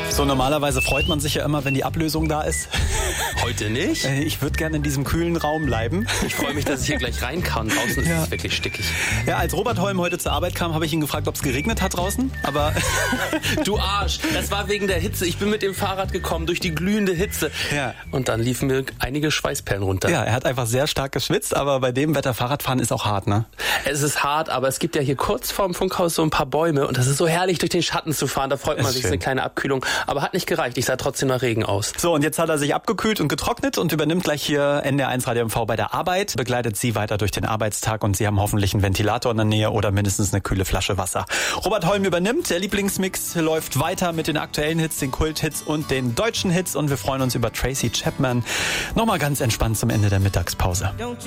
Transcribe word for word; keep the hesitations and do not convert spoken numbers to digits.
So, normalerweise freut man sich ja immer, wenn die Ablösung da ist. Heute nicht? Ich würde gerne in diesem kühlen Raum bleiben. Ich freue mich, dass ich hier gleich rein kann. Draußen Ja. ist es wirklich stickig. Ja, als Robert Holm heute zur Arbeit kam, habe ich ihn gefragt, ob es geregnet hat draußen. Aber Du Arsch, das war wegen der Hitze. Ich bin mit dem Fahrrad gekommen durch die glühende Hitze. Ja. Und dann liefen mir einige Schweißperlen runter. ja, er hat einfach sehr stark geschwitzt, aber bei dem Wetter Fahrradfahren ist auch hart, ne? Es ist hart, aber es gibt ja hier kurz vorm Funkhaus so ein paar Bäume und das ist so herrlich, durch den Schatten zu fahren. Da freut man Ist sich, schön. eine kleine Abkühlung. Aber hat nicht gereicht. Ich sah trotzdem nach Regen aus. So, und jetzt hat er sich abgekühlt und getrocknet und übernimmt gleich hier N D R eins Radio M V bei der Arbeit, begleitet Sie weiter durch den Arbeitstag und Sie haben hoffentlich einen Ventilator in der Nähe oder mindestens eine kühle Flasche Wasser. Robert Holm übernimmt, der Lieblingsmix läuft weiter mit den aktuellen Hits, den Kulthits und den deutschen Hits und wir freuen uns über Tracy Chapman. Nochmal ganz entspannt zum Ende der Mittagspause.